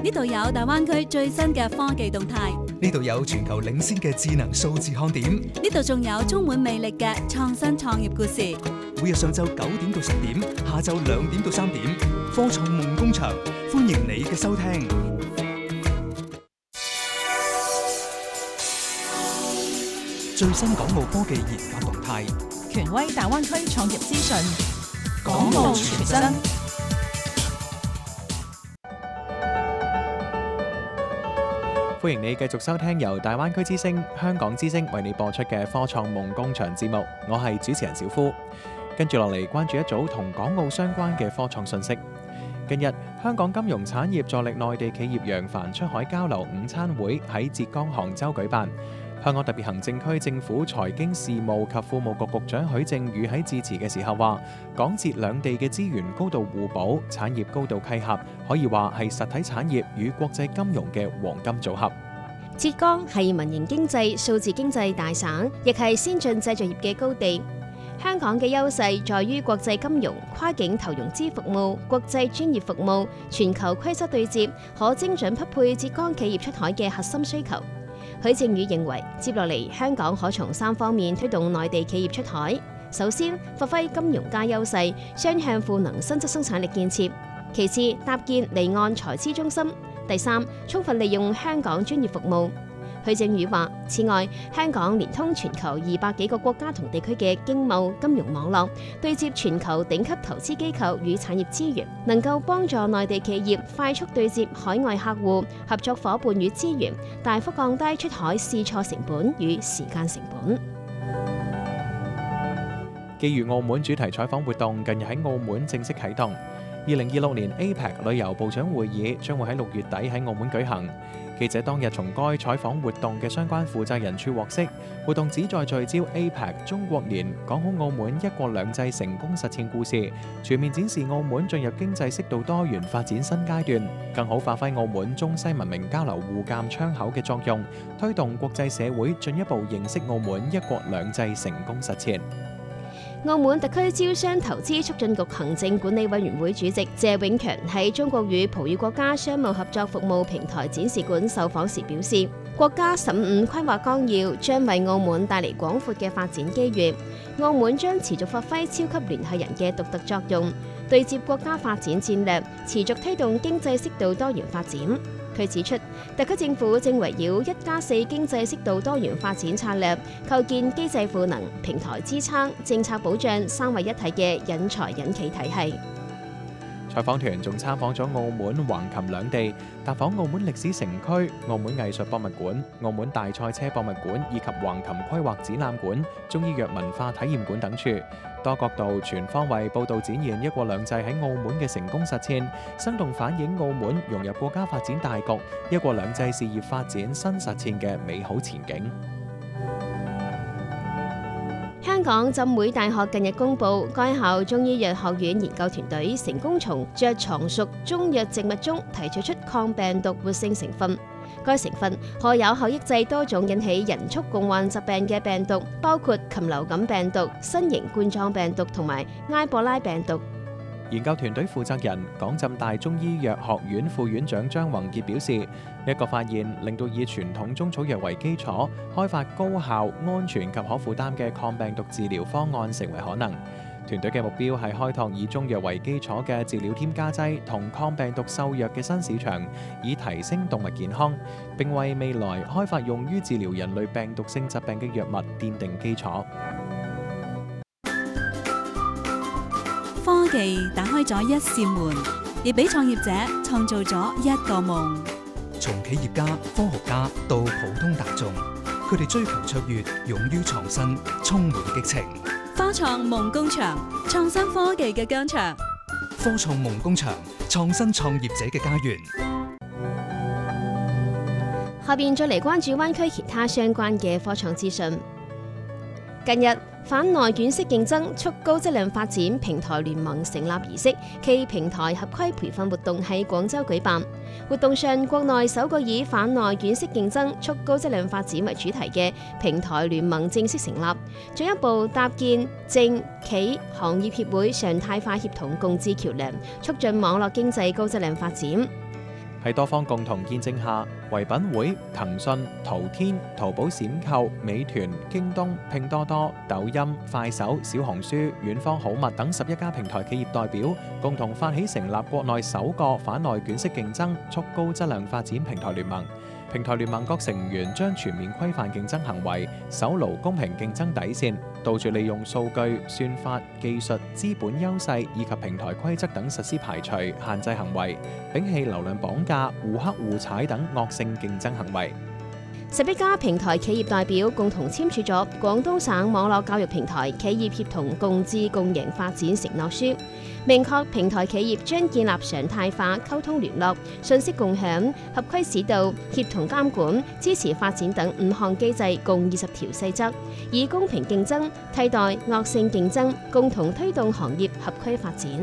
呢度有大灣區最新嘅科技動態， 呢度有全球領先嘅智能數字看點， 呢度仲有充滿魅力嘅創新創業故事。 每日上晝9點到10點，下晝2點到3點，科創夢工場，歡迎你嘅收聽。最新港澳科技研發動態， 權威大灣區創業資訊，港澳全真。 歡迎你繼續收聽由大灣區之聲、香港之聲為你播出嘅科創夢工場節目，我係主持人小夫。跟住落嚟，關注一組同港澳相關嘅科創信息。近日，香港金融產業助力內地企業揚帆出海交流午餐會喺浙江杭州舉辦。香港特別行政區政府財經事務及庫務局局長許正宇喺致辭嘅時候話，港浙兩地嘅資源高度互補，產業高度契合，可以話係實體產業與國際金融嘅黃金組合。 浙江係民營經濟、數字經濟大省，亦係先進製造業嘅高地。香港嘅優勢在於國際金融、跨境投融資服務、國際專業服務、全球規則對接，可精準匹配浙江企業出海嘅核心需求。許正宇認為，接落嚟香港可從3方面推動內地企業出海。首先，發揮金融加優勢，雙向賦能新質生產力建設；其次，搭建離岸財資中心；第三，充分利用香港專業服務。許正宇話：此外，香港連通全球200幾個國家同地區嘅經貿金融網絡，對接全球頂級投資機構與產業資源，能夠幫助內地企業快速對接海外客戶、合作夥伴與資源，大幅降低出海試錯成本與時間成本。 基於澳門主題採訪活動近日喺澳門正式啟動。2026年 APEC 旅遊部長會議將會喺6月底喺澳門舉行。記者當日從該採訪活動嘅相關負責人處獲悉，活動旨在聚焦 APEC 中國年講好澳門一國兩制成功實踐故事，全面展示澳門進入經濟適度多元發展新階段，更好發揮澳門中西文明交流互鑑窗口嘅作用，推動國際社會進一步認識澳門一國兩制成功實踐。 澳門特區招商投資促進局行政管理委員會主席謝永強喺中國與葡語國家商務合作服務平台展示館受訪時表示，國家15規劃綱要將為澳門帶嚟廣闊嘅發展機遇，澳門將持續發揮超級聯繫人嘅獨特作用，對接國家發展戰略，持續推動經濟適度多元發展。佢指出，特區政府正圍繞1+4經濟適度多元發展策略，構建機制賦能、平台支撐、政策保障3位一體嘅引才引企體系。 採訪團仲參訪咗澳門橫琴兩地，踏訪澳門歷史城區、澳門藝術博物館、澳門大賽車博物館以及橫琴規劃展覽館、中醫藥文化體驗館等處，多角度全方位報導展現一國兩制喺澳門嘅成功實踐，生動反映澳門融入國家發展大局、一國兩制事業發展新實踐嘅美好前景。 香港浸會大學近日公布，該校中醫藥學院研究團隊成功從著藏屬中藥植物中提取出抗病毒活性成分。該成分可有效抑制多種引起人畜共患疾病嘅病毒，包括禽流感病毒、新型冠狀病毒同埋埃博拉病毒。 研究團隊負責人、港浸大中醫藥學院副院長張宏傑表示，一個發現令到以傳統中草藥為基礎，開發高效、安全及可負擔嘅抗病毒治療方案成為可能。團隊嘅目標係開拓以中藥為基礎嘅治療添加劑同抗病毒獸藥嘅新市場，以提升動物健康，並為未來開發用於治療人類病毒性疾病嘅藥物奠定基礎。 科技打開咗一扇門，亦俾創業者創造咗一個夢。 從企業家、科學家到普通大眾，佢哋追求卓越，勇於創新，充滿激情。 科創夢工場，創新科技嘅疆場。 科創夢工場，創新創業者嘅家園。 下邊再嚟關注灣區其他相關嘅科創資訊。近日，反內卷式競爭促高質量發展平台聯盟成立儀式暨平台合規培訓活動喺廣州舉辦。活動上，國內首個以反內卷式競爭促高質量發展為主題嘅平台聯盟正式成立，進一步搭建政企行業協會常態化協同共治橋樑，促進網絡經濟高質量發展。 喺多方共同見證下，唯品會、騰訊、淘天、淘寶閃購、美團、京東、拼多多、抖音、快手、小紅書、遠方好物等11家平台企業代表，共同發起成立國內首個反內卷式競爭、促高質量發展平台聯盟。平台聯盟各成員將全面規範競爭行為，守牢公平競爭底線，杜絕利用數據、算法、技術、資本優勢以及平台規則等實施排除、限制行為，摒棄流量綁架、互黑互踩等惡性競爭行為。 11家平台企業代表共同簽署咗廣東省網絡教育平台企業協同共治共贏發展承諾書，明確平台企業將建立常態化溝通聯絡、信息共享、合規指導、協同監管、支持發展等5項機制，共20條細則，以公平競爭替代惡性競爭，共同推動行業合規發展。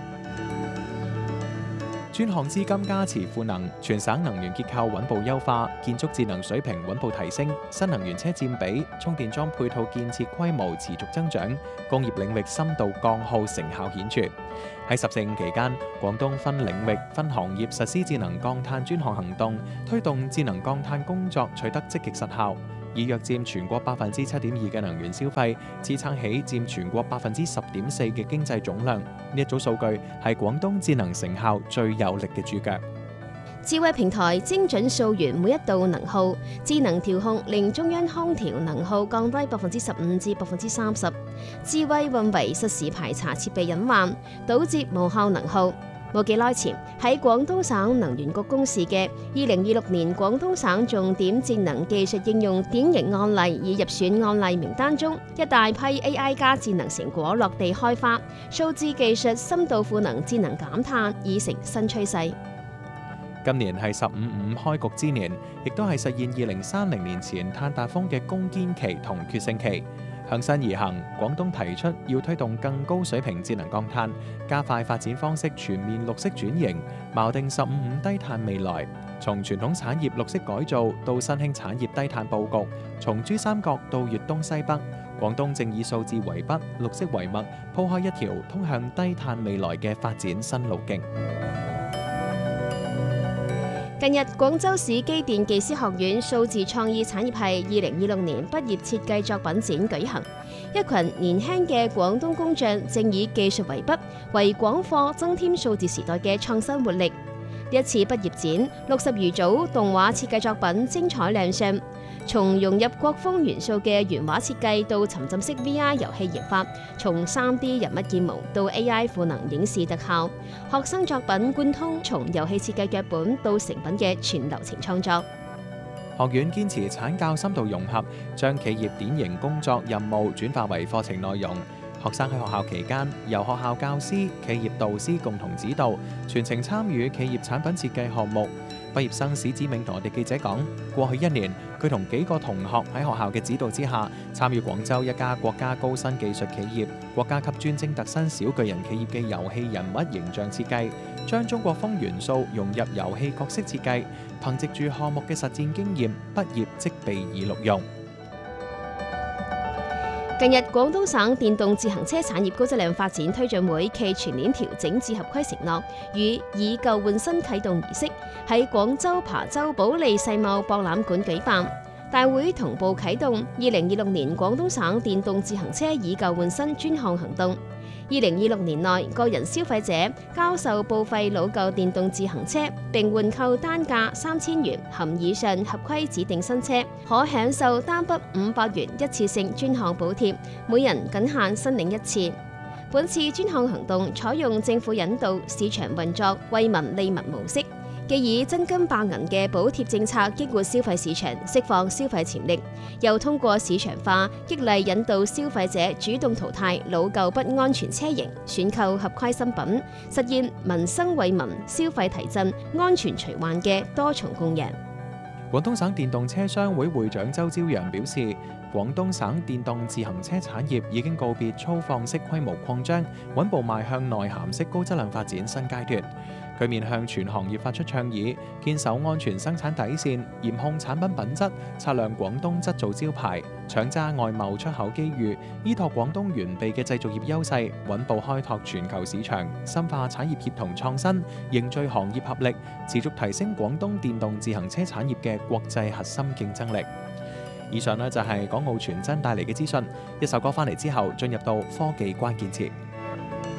專項資金加持賦能，全省能源結構穩步優化，建築智能水平穩步提升，新能源車佔比、充電樁配套建設規模持續增長，工業領域深度降耗成效顯著。喺14.5期間，廣東分領域、分行業實施智能降碳專項行動，推動智能降碳工作取得積極實效，以約佔全國7.2%嘅能源消費，支撐起佔全國10.4%嘅經濟總量。呢一組數據係廣東智能成效最有力嘅注腳。 智慧平台精準溯源每一度能耗，智能調控令中央空調能耗降低15%至30%。智慧運維實時排查設備隱患，堵截無效能耗。冇幾耐前，喺廣東省能源局公示嘅2026年廣東省重點節能技術應用典型案例已入選案例名單中，一大批 AI 加智能成果落地開花，數字技術深度賦能智能減碳已成新趨勢。 今年係15.5開局之年，亦都係實現2030年前碳達峰嘅攻堅期同決勝期。向新而行，廣東提出要推動更高水平節能降碳，加快發展方式全面綠色轉型，錨定15.5低碳未來。從傳統產業綠色改造到新興產業低碳佈局，從珠三角到粵東西北，廣東正以數字為筆、綠色為墨，鋪開一條通向低碳未來嘅發展新路徑。 近日，廣州市機電技師學院數字創意產業系2026年畢業設計作品展舉行，一群年輕嘅廣東工匠正以技術為筆，為廣貨增添數字時代嘅創新活力。呢一次畢業展，60餘組動畫設計作品精彩亮相，從融入國風元素嘅原畫設計到沉浸式 VR 遊戲研發，從 3D 人物建模到 AI 賦能影視特效，學生作品貫通從遊戲設計腳本到成品嘅全流程創作。 學院堅持產教深度融合，將企業典型工作任務轉化為課程內容。學生喺學校期間，由學校教師、企業導師共同指導，全程參與企業產品設計項目。畢業生史子明同我哋記者講，過去1年，佢同幾個同學喺學校嘅指導之下，參與廣州一家國家高新技術企業、國家級專精特新小巨人企業嘅遊戲人物形象設計，將中國風元素融入遊戲角色設計，憑藉住項目嘅實戰經驗，畢業即被以錄用。 近日，廣東省電動自行車產業高質量發展推進會暨全鏈調整自合規承諾與以舊換新啟動儀式喺廣州琶洲保利世貿博覽館舉辦。大會同步啟動2026年廣東省電動自行車以舊換新專項行動。2026年內，個人消費者交售報廢老舊電動自行車並換購單價3000元含以上合規指定新車，可享受單筆500元一次性專項補貼，每人僅限申領1次。本次專項行動採用政府引導、市場運作、惠民利民模式，既以真金白銀嘅補貼政策激活消費市場，釋放消費潛力，又通過市場化激勵引導消費者主動淘汰老舊不安全車型，選購合規新品，實現民生惠民、消費提振、安全除患嘅多重共贏。 廣東省電動車商會會長周朝陽表示，廣東省電動自行車產業已經告別粗放式規模擴張，穩步邁向內涵式高質量發展新階段。 佢面向全行業發出倡議，堅守安全生產底線，嚴控產品品質，擦亮廣東質造招牌，搶揸外貿出口機遇，依託廣東完備嘅製造業優勢，穩步開拓全球市場，深化產業協同創新，凝聚行業合力，持續提升廣東電動自行車產業嘅國際核心競爭力。以上呢就係港澳傳真帶嚟嘅資訊，一首歌翻嚟之後，進入到科技關鍵詞。